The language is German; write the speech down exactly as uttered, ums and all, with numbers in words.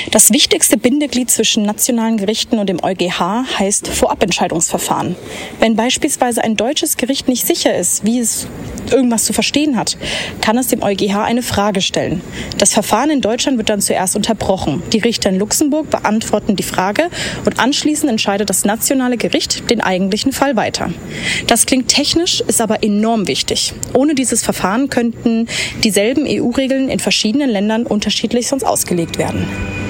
Das wichtigste Bindeglied zwischen nationalen Gerichten und dem EuGH heißt Vorabentscheidungsverfahren. Wenn beispielsweise ein deutsches Gericht nicht sicher ist, wie es irgendwas zu verstehen hat, kann es dem EuGH eine Frage stellen. Das Verfahren in Deutschland wird dann zuerst unterbrochen. Die Richter in Luxemburg beantworten die Frage und anschließend entscheidet das nationale Gericht den eigentlichen Fall weiter. Das klingt technisch, ist aber enorm wichtig. Ohne dieses Verfahren könnten dieselben E U-Regeln in verschiedenen Ländern unterschiedlich sonst ausgelegt werden.